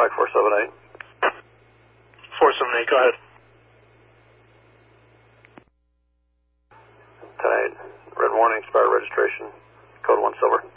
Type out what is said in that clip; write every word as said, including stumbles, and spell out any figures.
Mike four seven eight. four seven eight, go ahead. ten eight, red warning, expired registration, code one silver.